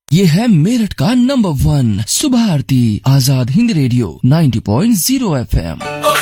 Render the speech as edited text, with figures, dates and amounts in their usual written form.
ये है मेरठ का नंबर 1 सुबह आरती आजाद हिंद रेडियो 90.0 FM।